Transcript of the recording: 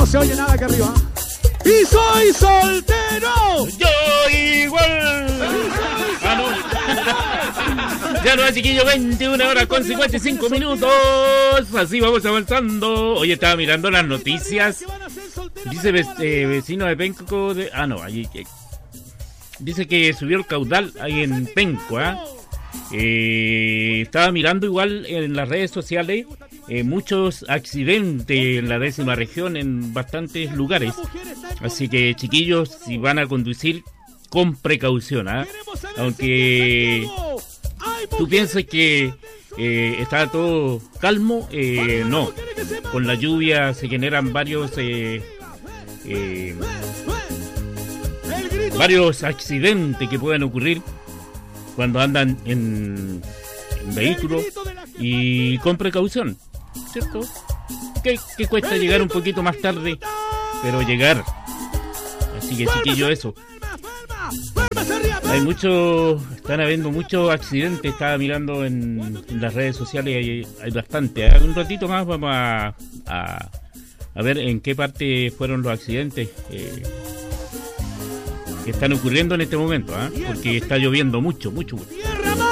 se oye nada acá arriba. ¡Y soy soltero! ¡Yo igual! Ya no, chiquillo, 21 horas con 55 minutos. Así vamos avanzando. Oye, estaba mirando las noticias. Dice vecino de Penco de... allí... Dice que subió el caudal ahí en Penco, estaba mirando igual en las redes sociales muchos accidentes en la 10ª región en bastantes lugares. Así que, chiquillos, si van a conducir, con precaución, aunque tú piensas que está todo calmo, no. Con la lluvia se generan varios accidentes que pueden ocurrir cuando andan en vehículos, y con precaución, ¿cierto? Que cuesta llegar un poquito más tarde, pero llegar. Así que, chiquillo, eso. Están habiendo muchos accidentes. Estaba mirando en las redes sociales, hay bastante. Un ratito más vamos a ver en qué parte fueron los accidentes que están ocurriendo en este momento, porque está lloviendo mucho.